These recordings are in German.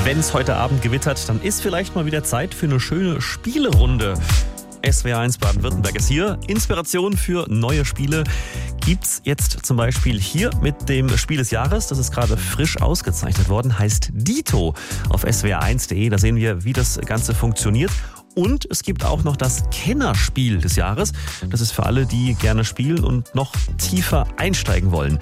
Wenn es heute Abend gewittert, dann ist vielleicht mal wieder Zeit für eine schöne Spielerunde. SWR1 Baden-Württemberg ist hier. Inspiration für neue Spiele gibt's jetzt zum Beispiel hier mit dem Spiel des Jahres. Das ist gerade frisch ausgezeichnet worden, heißt Dito auf swr1.de. Da sehen wir, wie das Ganze funktioniert. Und es gibt auch noch das Kennerspiel des Jahres. Das ist für alle, die gerne spielen und noch tiefer einsteigen wollen.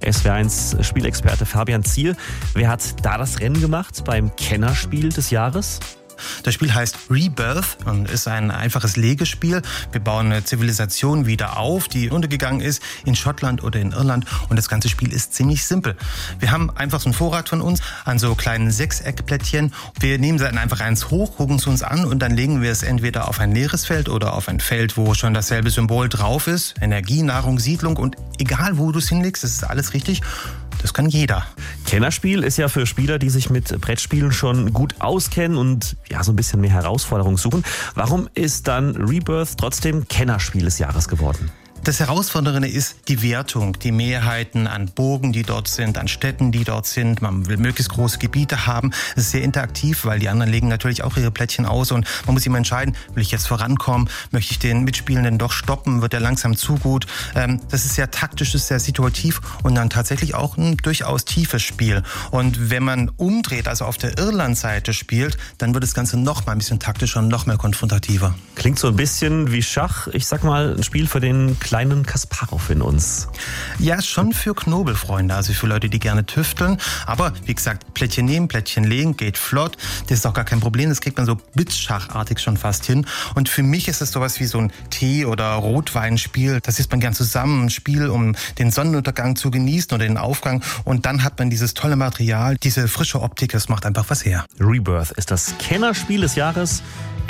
SWR1 Spielexperte Fabian Zier, wer hat da das Rennen gemacht beim Kennerspiel des Jahres? Das Spiel heißt Rebirth und ist ein einfaches Legespiel. Wir bauen eine Zivilisation wieder auf, die untergegangen ist in Schottland oder in Irland. Und das ganze Spiel ist ziemlich simpel. Wir haben einfach so einen Vorrat von uns an so kleinen Sechseckplättchen. Wir nehmen dann einfach eins hoch, gucken es uns an und dann legen wir es entweder auf ein leeres Feld oder auf ein Feld, wo schon dasselbe Symbol drauf ist. Energie, Nahrung, Siedlung und egal wo du es hinlegst, das ist alles richtig. Das kann jeder. Kennerspiel ist ja für Spieler, die sich mit Brettspielen schon gut auskennen und ja so ein bisschen mehr Herausforderung suchen. Warum ist dann Rebirth trotzdem Kennerspiel des Jahres geworden? Das Herausfordernde ist die Wertung, die Mehrheiten an Burgen, die dort sind, an Städten, die dort sind. Man will möglichst große Gebiete haben. Es ist sehr interaktiv, weil die anderen legen natürlich auch ihre Plättchen aus und man muss immer entscheiden, will ich jetzt vorankommen, möchte ich den Mitspielenden doch stoppen, wird er langsam zu gut. Das ist sehr taktisch, ist sehr situativ und dann tatsächlich auch ein durchaus tiefes Spiel. Und wenn man umdreht, also auf der Irland-Seite spielt, dann wird das Ganze noch mal ein bisschen taktischer und noch mehr konfrontativer. Klingt so ein bisschen wie Schach. Ich sag mal, ein Spiel für den kleinen Kasparow in uns. Ja, schon für Knobelfreunde, also für Leute, die gerne tüfteln. Aber wie gesagt, Plättchen nehmen, Plättchen legen, geht flott. Das ist auch gar kein Problem, das kriegt man so Blitzschachartig schon fast hin. Und für mich ist es sowas wie so ein Tee- oder Rotweinspiel. Das ist man gern zusammen, ein Spiel, um den Sonnenuntergang zu genießen oder den Aufgang. Und dann hat man dieses tolle Material, diese frische Optik, das macht einfach was her. Rebirth ist das Kennerspiel des Jahres.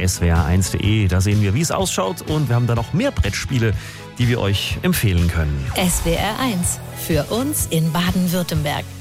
swr1.de, da sehen wir, wie es ausschaut. Und wir haben da noch mehr Brettspiele, die wir euch empfehlen können. SWR1, für uns in Baden-Württemberg.